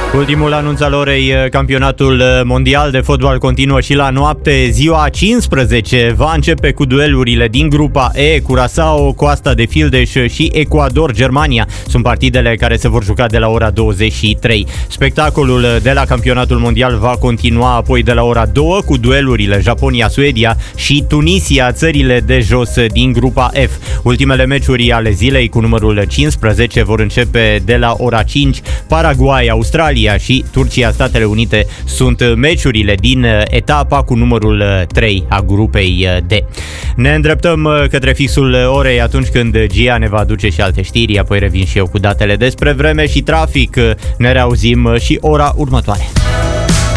Ultimul anunț al orei, campionatul mondial de fotbal continuă și la noapte. Ziua 15 va începe cu duelurile din grupa E, Curaçao, Coasta de Fildeș și Ecuador-Germania. Sunt partidele care se vor juca de la ora 23. Spectacolul de la campionatul mondial va continua apoi de la ora 2 cu duelurile Japonia-Suedia și Tunisia, țările de jos din grupa F. Ultimele meciuri ale zilei cu numărul 15 vor începe de la ora 5. Paraguay, Australia și Turcia, Statele Unite sunt meciurile din etapa cu numărul 3 a grupei D. Ne îndreptăm către fixul orei atunci când Gia ne va aduce și alte știri, apoi revin și eu cu datele despre vreme și trafic. Ne reauzim și ora următoare.